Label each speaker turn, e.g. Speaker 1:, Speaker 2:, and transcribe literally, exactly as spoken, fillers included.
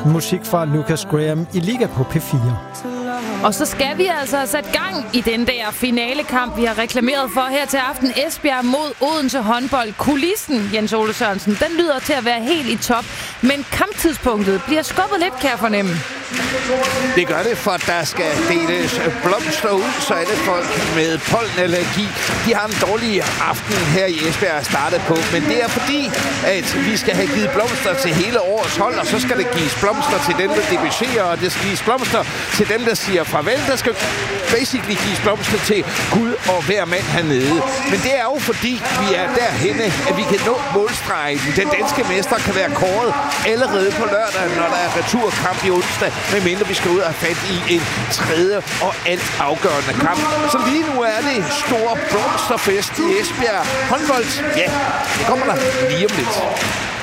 Speaker 1: musik fra Lucas Graham i Liga på P fire.
Speaker 2: Og så skal vi altså have sat gang i den der finalekamp, vi har reklameret for her til aften. Esbjerg mod Odense håndbold. Kulissen, Jens Ole Sørensen, den lyder til at være helt i top. Men kamptidspunktet bliver skubbet lidt, kan jeg fornemme.
Speaker 3: Det gør det, for der skal deles blomster ud, så alle folk med pollenallergi, de har en dårlig aften her i Esbjerg startet på. Men det er fordi, at vi skal have givet blomster til hele årets hold, og så skal det gives blomster til dem, der debuterer, og det skal gives blomster til dem, der siger farvel. Der skal basically gives blomster til Gud og hver mand hernede. Men det er jo fordi, vi er derhenne, at vi kan nå målstregen. Den danske mester kan være kåret allerede på lørdag, når der er returkamp i onsdag, medmindre vi skal ud og have fat i en tredje og alt afgørende kamp. Så lige nu er det stor blomsterfest i Esbjerg. Håndbold, ja, det kommer der lige om lidt.